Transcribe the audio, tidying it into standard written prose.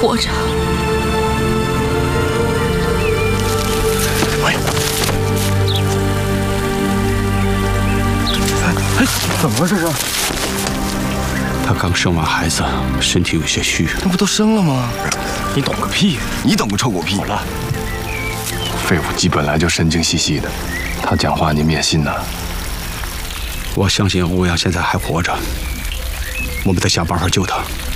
活着。 喂，哎，怎么了这是？ 她刚生完孩子，身体有些虚。 那不都生了吗？ 你懂个屁！ 你懂个臭狗屁！ 好了， 废物鸡本来就神经兮兮的，他讲话你免信呐。 我相信欧阳现在还活着，我们得想办法救他。